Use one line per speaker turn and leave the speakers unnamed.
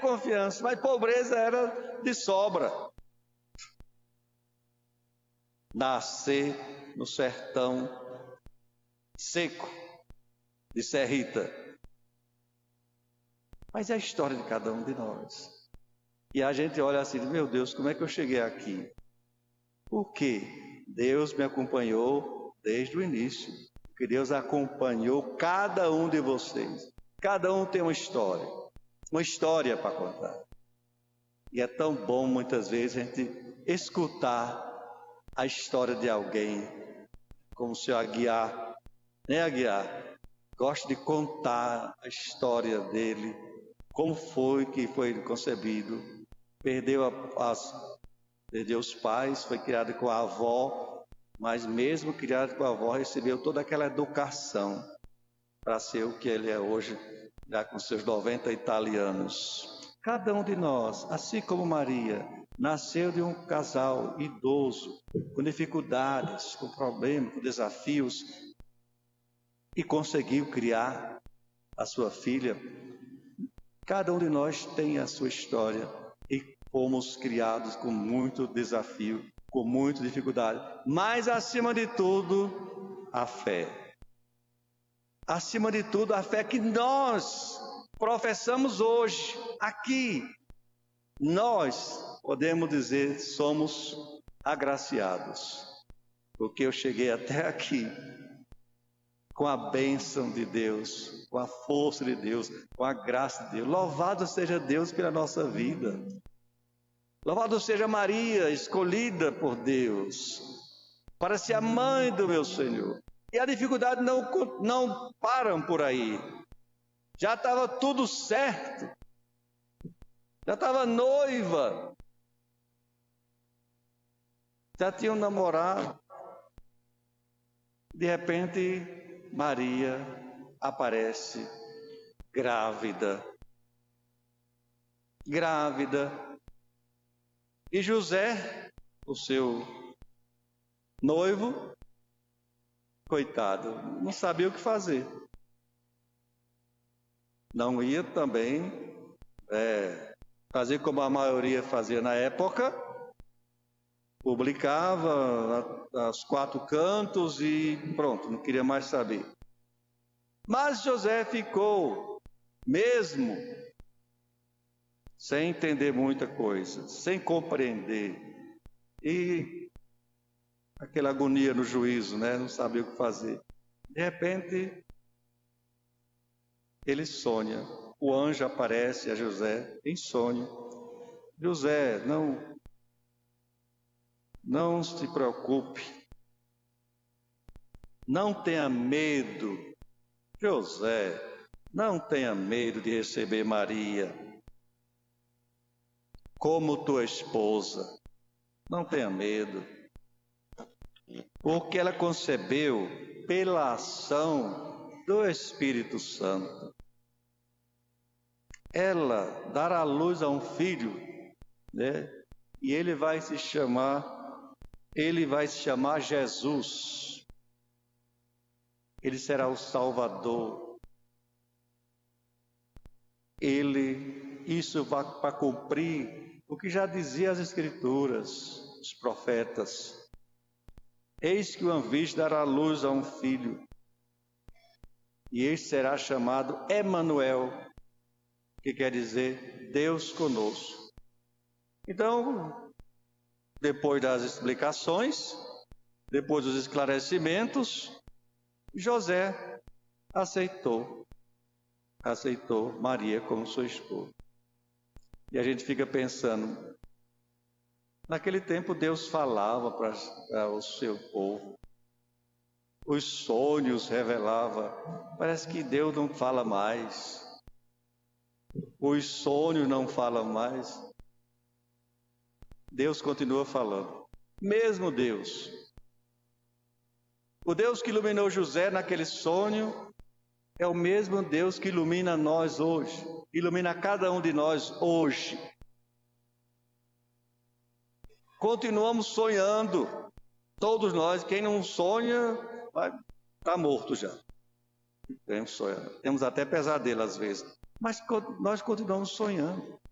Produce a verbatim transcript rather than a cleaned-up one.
confiança, mas pobreza era de sobra. Nascer no sertão seco de Serrita. Mas é a história de cada um de nós. E a gente olha assim, meu Deus, como é que eu cheguei aqui? Por quê? Deus me acompanhou desde o início. Porque Deus acompanhou cada um de vocês. Cada um tem uma história. Uma história para contar. E é tão bom, muitas vezes, a gente escutar a história de alguém, como o senhor Aguiar, né, Aguiar? Gosta de contar a história dele, como foi que foi concebido, perdeu, a, as, perdeu os pais, foi criado com a avó, mas mesmo criado com a avó, recebeu toda aquela educação para ser o que ele é hoje, já com seus noventa e tal anos. Cada um de nós, assim como Maria, nasceu de um casal idoso, com dificuldades, com problemas, com desafios, e conseguiu criar a sua filha. Cada um de nós tem a sua história e fomos criados com muito desafio, com muita dificuldade, mas acima de tudo, a fé. Acima de tudo, a fé que nós professamos hoje, aqui. Nós podemos dizer, somos agraciados, porque eu cheguei até aqui com a bênção de Deus, com a força de Deus, com a graça de Deus. Louvado seja Deus pela nossa vida. Louvado seja Maria, escolhida por Deus, para ser a mãe do meu Senhor. E a dificuldade não, não param por aí. Já estava tudo certo. Já estava noiva. Já tinha um namorado. De repente, Maria aparece grávida. Grávida. E José, o seu noivo, coitado, não sabia o que fazer. Não ia também é, fazer como a maioria fazia na época, publicava aos quatro cantos e pronto, não queria mais saber. Mas José ficou, mesmo sem entender muita coisa, sem compreender, e aquela agonia no juízo, né? Não sabia o que fazer. De repente, ele sonha. O anjo aparece a José em sonho. José, não, não se preocupe. Não tenha medo. José, não tenha medo de receber Maria como tua esposa. Não tenha medo. Porque ela concebeu pela ação do Espírito Santo. Ela dará à luz a um filho, né? E ele vai se chamar, ele vai se chamar Jesus. Ele será o Salvador. Ele, isso vai para cumprir o que já dizia as Escrituras, os profetas. Eis que uma virgem dará à luz a um filho, e este será chamado Emanuel, que quer dizer Deus conosco. Então, depois das explicações, depois dos esclarecimentos, José aceitou, aceitou Maria como sua esposa. E a gente fica pensando, naquele tempo Deus falava para o seu povo, os sonhos revelava, parece que Deus não fala mais, os sonhos não falam mais, Deus continua falando, mesmo Deus, o Deus que iluminou José naquele sonho, é o mesmo Deus que ilumina nós hoje, ilumina cada um de nós hoje. Continuamos sonhando, todos nós, quem não sonha, está morto já. Temos, sonhando. Temos até pesadelo às vezes, mas nós continuamos sonhando.